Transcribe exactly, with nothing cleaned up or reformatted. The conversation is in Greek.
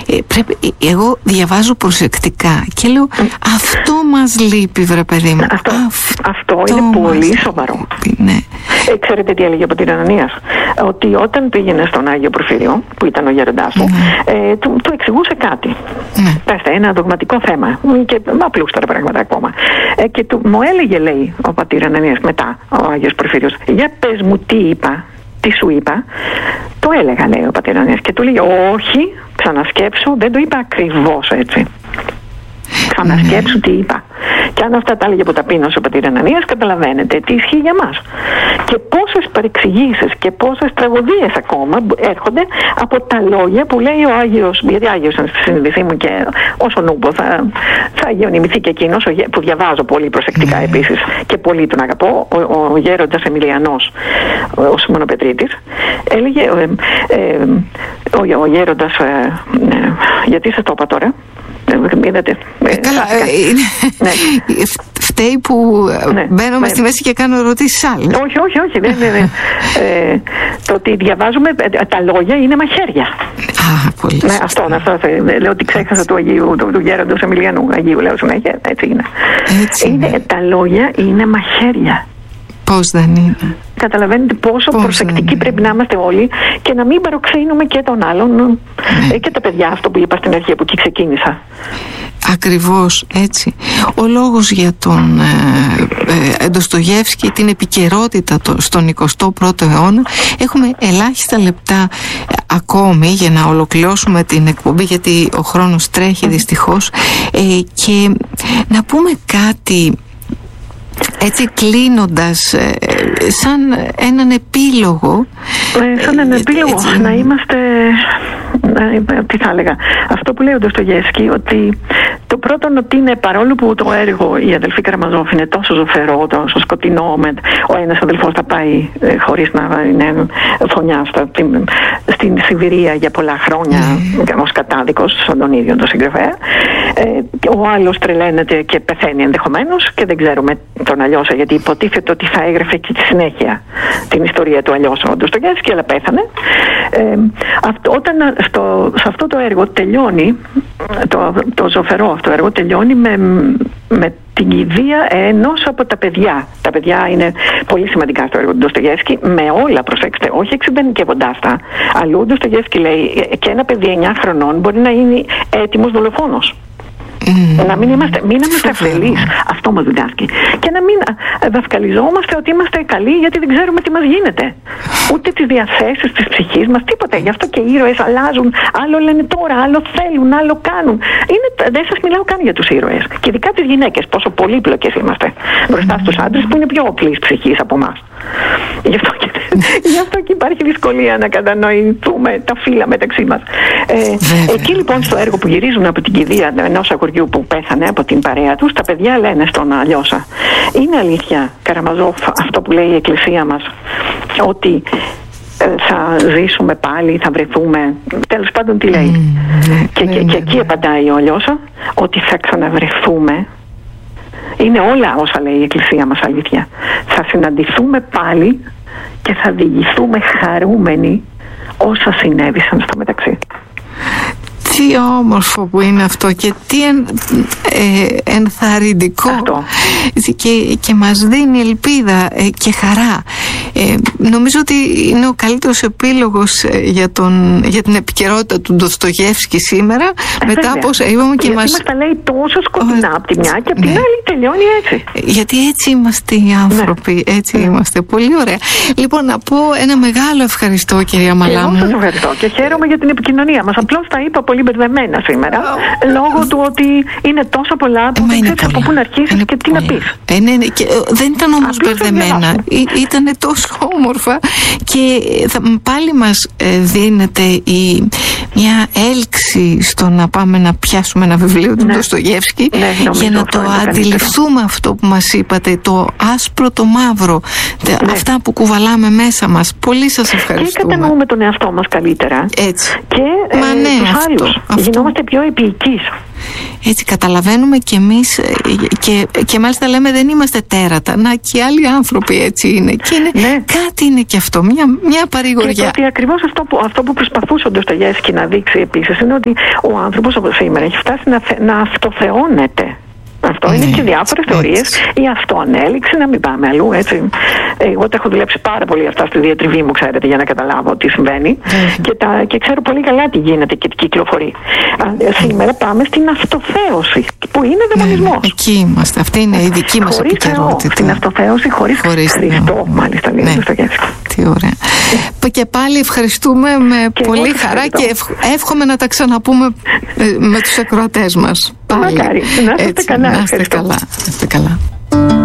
ε, πρέπει, ε, εγώ διαβάζω προσεκτικά και λέω mm. αυτό μας λείπει, βρε παιδί μου. Αυτό, αυτό, αυτό είναι πολύ σοβαρό. Λείπει, ναι. ε, Ξέρετε τι έλεγε από την Ανανίας? Ότι όταν πήγαινε στον Άγιο Πορφύριο, που ήταν ο γέροντάς του, mm. ε, του, του εξηγούσε κάτι. Mm. Πέστε, ένα δογματικό θέμα και απλούστερα πράγματα ακόμα. Ε, και του, μου έλεγε, λέει ο πατήρ Ανανίας μετά, ο Άγιος Πορφύριος, για πες μου τι είπα, τι σου είπα. Το έλεγα, λέει ο πατήρ Ανανίας, και του λέει όχι, ξανασκέψου, δεν το είπα ακριβώς έτσι. Ξανασκέψου τι είπα. Και αν αυτά τα έλεγε από ταπείνωση ο πατήρ Ανανίας, καταλαβαίνετε τι ισχύει για μας. Και πόσες παρεξηγήσεις και πόσες τραγωδίες ακόμα έρχονται από τα λόγια που λέει ο Άγιος, γιατί Άγιος ήταν στη συνείδησή μου και όσο νούμπο θα, θα αγιονυμηθεί και εκείνος, που διαβάζω πολύ προσεκτικά επίσης και πολύ τον αγαπώ, ο, ο γέροντας Εμιλιανός, ο Σιμωνοπετρίτης, έλεγε ε, ε, ο, ο γέροντας, ε, ε, γιατί σας το είπα τώρα, είδατε. Ε, καλά, ε, ναι. Φταίει που ναι, μπαίνουμε ναι. στη μέση και κάνω ερωτήσεις άλλες. Όχι, όχι, όχι. Δεν, δεν, δεν. ε, το ότι διαβάζουμε τα λόγια είναι μαχαίρια. Α, πολύ ναι, αυτό, αυτό. Λέω ότι ξέχασα του Αγίου, του, του γέροντος Εμιλιανού. Αγίου, λέω συνέχεια. Έτσι είναι. Έτσι είναι. είναι. Τα λόγια είναι μαχαίρια. Πώς δεν είναι. Καταλαβαίνετε πόσο Πώς προσεκτικοί πρέπει να είμαστε όλοι και να μην παροξύνουμε και τον άλλον. Ναι. Και τα παιδιά, αυτό που είπα στην αρχή, από εκεί ξεκίνησα. Ακριβώς έτσι. Ο λόγος για τον ε, ε, Ντοστογεύσκη, την επικαιρότητα το, στον εικοστό πρώτο αιώνα, έχουμε ελάχιστα λεπτά ε, ακόμη για να ολοκληρώσουμε την εκπομπή, γιατί ο χρόνος τρέχει δυστυχώς, ε, και να πούμε κάτι έτσι κλείνοντας, ε, σαν έναν επίλογο. Ε, σαν έναν επίλογο, έτσι, να είμαστε, ε, τι θα έλεγα, αυτό που λέει ο Ντοστογεύσκη, ότι το πρώτο ότι είναι, παρόλο που το έργο «Η αδελφή Καραμαζόφ» είναι τόσο ζωφερό, τόσο σκοτεινό, με ο ένας αδελφός θα πάει ε, χωρίς να είναι φωνιά στα, στην, στην Σιβηρία για πολλά χρόνια mm. ως κατάδικος σαν τον ίδιο τον συγγραφέα, ε, ο άλλος τρελαίνεται και πεθαίνει ενδεχομένως και δεν ξέρουμε τον Αλλιώσα, γιατί υποτίθεται ότι θα έγραφε και στη συνέχεια την ιστορία του Αλλιώσα ο Ντοστογεύσκη, αλλά πέθανε. Ε, αυτό, όταν στο, σε αυτό το έργο τελειώνει, το, το ζωφερό αυτό έργο τελειώνει με, με την κηδεία ενός από τα παιδιά. Τα παιδιά είναι πολύ σημαντικά στο έργο του Ντοστογεύσκη, με όλα, προσέξτε, όχι εξειδανικεύοντάς τα. Αλλού ο Ντοστογεύσκη λέει και ένα παιδί εννιά χρονών μπορεί να είναι έτοιμος δολοφόνος. Mm. Να μην είμαστε, μην είμαστε αφελείς, αυτό μας διδάσκει. Και να μην δασκαλιζόμαστε ότι είμαστε καλοί γιατί δεν ξέρουμε τι μας γίνεται. Ούτε τις διαθέσεις της ψυχής μας, τίποτα. Γι' αυτό και οι ήρωες αλλάζουν. Άλλο λένε τώρα, άλλο θέλουν, άλλο κάνουν. Είναι, δεν σας μιλάω καν για τους ήρωες. Και ειδικά τις γυναίκες, πόσο πολύπλοκες είμαστε μπροστά στους άντρες που είναι πιο οπλής ψυχής από εμάς. Γι' αυτό και, γι' αυτό και υπάρχει δυσκολία να κατανοηθούμε τα φύλλα μεταξύ μας. Ε, εκεί λοιπόν στο έργο που γυρίζουν από την κηδεία ενός αγοριού που πέθανε από την παρέα τους, τα παιδιά λένε στον Αλλιώσα, είναι αλήθεια, Καραμαζόφ, αυτό που λέει η Εκκλησία μας, ότι θα ζήσουμε πάλι, θα βρεθούμε, τέλος πάντων τι λέει. Mm, και, και, και εκεί απαντάει ο Αλλιώσα ότι θα ξαναβρεθούμε. Είναι όλα όσα λέει η Εκκλησία μας αλήθεια. Θα συναντηθούμε πάλι και θα διηγηθούμε χαρούμενοι όσα συνέβησαν στο μεταξύ. Τι όμορφο που είναι αυτό και τι εν, ε, ενθαρρυντικό και, και μας δίνει ελπίδα ε, και χαρά. Ε, νομίζω ότι είναι ο καλύτερος επίλογος ε, για, τον, για την επικαιρότητα του Ντοστογεύσκη σήμερα, ε, μετά από όσα είπαμε και γιατί μας... μας τα λέει τόσο σκοτεινά από τη μια και από την ναι. άλλη τελειώνει έτσι. Γιατί έτσι είμαστε οι άνθρωποι, ναι. έτσι ναι. είμαστε. Πολύ ωραία. Λοιπόν, να πω ένα μεγάλο ευχαριστώ, κυρία Μαλάμου. Εγώ σας ευχαριστώ και χαίρομαι για την επικοινωνία μας. Απλώς τα είπα πολύ μπερδεμένα σήμερα, oh. λόγω του ότι είναι τόσο πολλά που ε, δεν ξέρεις από πού να αρχίσεις είναι και τι πολλά. Να πεις. Ε, ναι, ναι, και, ε, δεν ήταν όμως μπερδεμένα. Ήταν τόσο όμορφα και θα, πάλι μας ε, δίνεται η, μια έλξη στο να πάμε να πιάσουμε ένα βιβλίο του Ντοστογεύσκη, ναι, για να το αντιληφθούμε καλύτερο. Αυτό που μας είπατε, το άσπρο, το μαύρο, ναι. αυτά που κουβαλάμε μέσα μας. Πολύ σας ευχαριστούμε. Και κατανοούμε τον εαυτό μας καλύτερα. Έτσι. Και Μα, ε, ναι, τους αυτό, άλλους. Αυτό. Γινόμαστε πιο επίοικείς. έτσι καταλαβαίνουμε και εμείς και, και μάλιστα λέμε δεν είμαστε τέρατα. Να και άλλοι άνθρωποι έτσι είναι. Και είναι, ναι. Κάτι είναι και αυτό, μια, μια παρηγοριά. Και ότι ακριβώς αυτό που, αυτό που προσπαθούσε ο Ντοστογεύσκι να δείξει επίσης είναι ότι ο άνθρωπος από σήμερα έχει φτάσει να, να αυτοθεώνεται. Αυτό είναι και διάφορες θεωρίες. Η αυτοανέλυξη, να μην πάμε αλλού, έτσι. Εγώ τα έχω δουλέψει πάρα πολύ αυτά στη διατριβή μου, ξέρετε, για να καταλάβω τι συμβαίνει. Mm-hmm. Και, τα, και ξέρω πολύ καλά τι γίνεται και τι κυκλοφορεί. Α, σήμερα πάμε στην αυτοθέωση, που είναι δαιμονισμός. Ναι, εκεί είμαστε. Αυτή είναι η δική μας επικαιρότητα. Στην αυτοθέωση χωρίς, χωρίς Χριστό, ναι. Μάλιστα, λέει ναι. Τι ωραία. Yeah. Και πάλι ευχαριστούμε με και πολύ χαρά ευχαριστώ. Και ευ, εύχομαι να τα ξαναπούμε με τους ακροατές μας. Πάλι. Μακάρι. Να είστε καλά. Να είστε καλά. Να είστε καλά.